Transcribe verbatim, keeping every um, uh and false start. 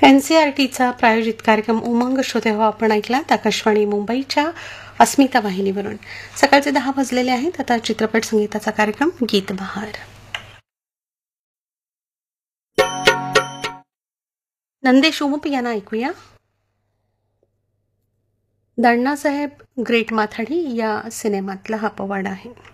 N C R टीचा प्रायोजित कार्यक्रम उमंग श्रोते हो आपण ऐकलात आकाशवाणी मुंबईच्या अस्मिता वाहिनीवरून. सकाळचे दहा वाजलेले आहेत. आता चित्रपट संगीताचा कार्यक्रम गीत बहार. नंदेश उमप यांना ऐकूया. दण्णासाहेब ग्रेट माथाडी या सिनेमातला हा पवाडा आहे.